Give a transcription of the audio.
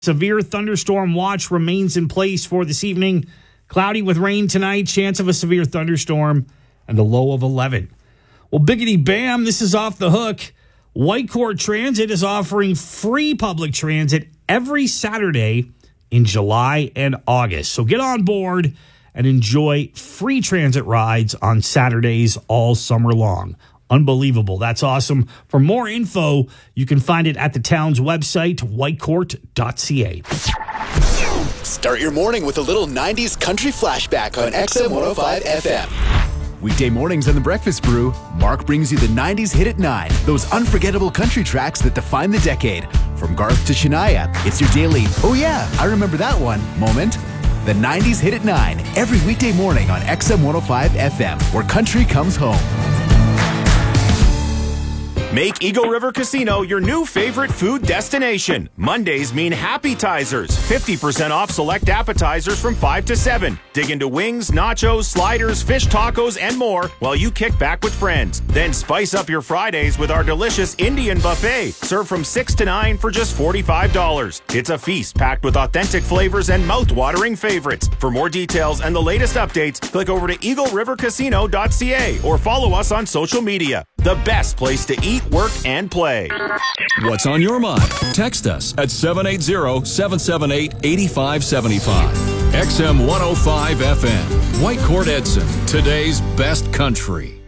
Severe thunderstorm watch remains in place for this evening. Cloudy with rain tonight, chance of a severe thunderstorm, and a low of 11. Well, biggity bam, this is off the hook. Whitecourt Transit is offering free public transit every Saturday in July and August. So get on board and enjoy free transit rides on Saturdays all summer long. Unbelievable. That's awesome. For more info, you can find it at the town's website, whitecourt.ca. Start your morning with a little 90s country flashback on XM 105 FM. Weekday mornings on The Breakfast Brew, Mark brings you the 90s hit at 9. Those unforgettable country tracks that define the decade. From Garth to Shania, it's your daily, oh yeah, I remember that one, moment. The 90s hit at 9, every weekday morning on XM 105 FM, where country comes home. Make Eagle River Casino your new favorite food destination. Mondays mean Happy-tizers. 50% off select appetizers from 5 to 7. Dig into wings, nachos, sliders, fish tacos, and more while you kick back with friends. Then spice up your Fridays with our delicious Indian buffet. Served from 6 to 9 for just $45. It's a feast packed with authentic flavors and mouth-watering favorites. For more details and the latest updates, click over to eaglerivercasino.ca or follow us on social media. The best place to eat, work, and play. What's on your mind? Text us at 780-778-8575. XM 105 FM. Whitecourt Edson, today's best country.